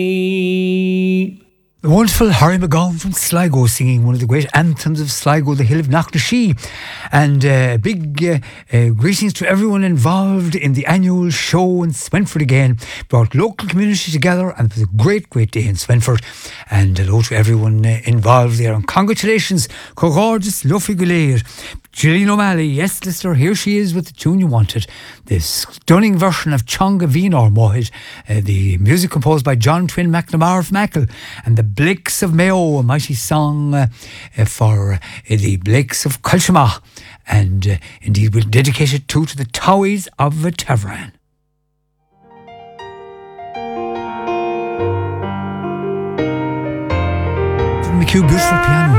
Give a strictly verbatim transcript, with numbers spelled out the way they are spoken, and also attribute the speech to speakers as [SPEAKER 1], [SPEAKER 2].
[SPEAKER 1] The wonderful Harry McGowan from Sligo singing one of the great anthems of Sligo, The Hill of Knocknashee. And uh, big uh, uh, greetings to everyone involved in the annual show in Swenford again. Brought local community together and it was a great, great day in Swenford. And hello to everyone uh, involved there. And congratulations, gorgeous Luffy Guleir. Gillian O'Malley, yes, listener, here she is with the tune you wanted. The stunning version of Chonga Vínar Mohid, uh, the music composed by John Twin McNamara of Mackle, and the Blakes of Mayo, a mighty song uh, uh, for uh, the Blakes of Culshama. And uh, indeed, we'll dedicate it too to the Towies of Tavran. McHugh, beautiful piano.